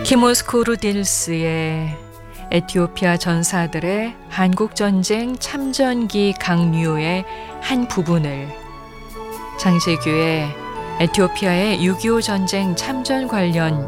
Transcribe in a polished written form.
키모스코르딜스의 에티오피아 전사들의 한국전쟁 참전기 강류의 한 부분을 장세규의 에티오피아의 6.25 전쟁 참전 관련